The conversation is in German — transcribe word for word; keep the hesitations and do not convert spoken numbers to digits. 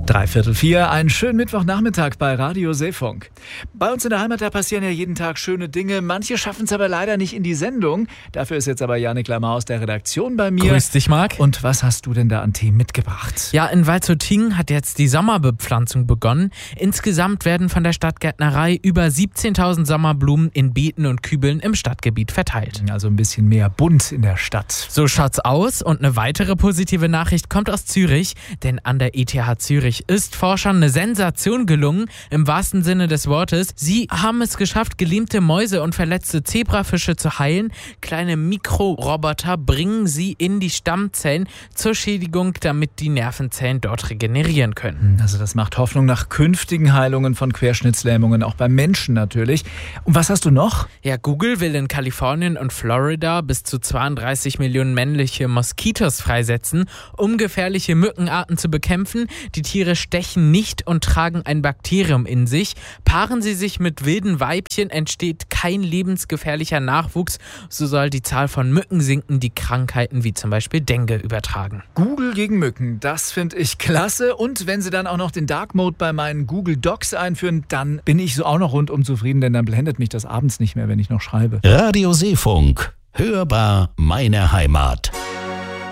Dreiviertel vier, einen schönen Mittwochnachmittag bei Radio Seefunk. Bei uns in der Heimat, da passieren ja jeden Tag schöne Dinge. Manche schaffen es aber leider nicht in die Sendung. Dafür ist jetzt aber Janik Lamar aus der Redaktion bei mir. Grüß dich, Marc. Und was hast du denn da an Themen mitgebracht? Ja, in Walzutingen hat jetzt die Sommerbepflanzung begonnen. Insgesamt werden von der Stadtgärtnerei über siebzehntausend Sommerblumen in Beeten und Kübeln im Stadtgebiet verteilt. Also ein bisschen mehr bunt in der Stadt. So schaut's aus. Und eine weitere positive Nachricht kommt aus Zürich. Denn an der E T H Zürich ist Forschern eine Sensation gelungen, im wahrsten Sinne des Wortes. Sie haben es geschafft, gelähmte Mäuse und verletzte Zebrafische zu heilen. Kleine Mikroroboter bringen sie in die Stammzellen zur Schädigung, damit die Nervenzellen dort regenerieren können. Also das macht Hoffnung nach künftigen Heilungen von Querschnittslähmungen, auch beim Menschen natürlich. Und was hast du noch? Ja, Google will in Kalifornien und Florida bis zu zweiunddreißig Millionen männliche Moskitos freisetzen, um gefährliche Mückenarten zu bekämpfen. Die Tiere stechen nicht und tragen ein Bakterium in sich. Paaren sie sich mit wilden Weibchen, entsteht kein lebensgefährlicher Nachwuchs. So soll die Zahl von Mücken sinken, die Krankheiten wie zum Beispiel Dengue übertragen. Google gegen Mücken, das finde ich klasse. Und wenn sie dann auch noch den Dark Mode bei meinen Google Docs einführen, dann bin ich so auch noch rundum zufrieden, denn dann blendet mich das abends nicht mehr, wenn ich noch schreibe. Radio Seefunk, hörbar meine Heimat.